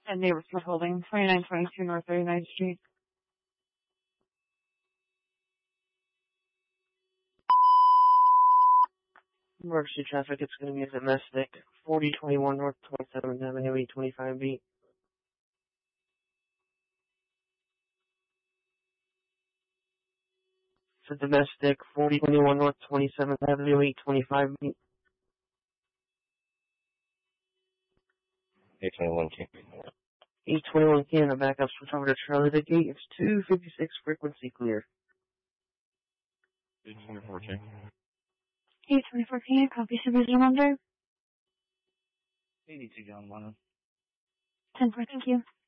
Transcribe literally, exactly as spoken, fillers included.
And neighbors for holding twenty-nine twenty-two North thirty-ninth Street. Emergency traffic, it's going to be a domestic. forty twenty-one North twenty-seventh Avenue, eight twenty-five B. It's a domestic. forty twenty-one North twenty-seventh Avenue, eight twenty-five B. eight twenty-one King. eight twenty-one King, the backup switch over to Charlie. The gate is two fifty-six, frequency clear. eight twenty-four King. eight twenty-four King, copy supervision number. eighty-two John Lennon. ten four, thank you.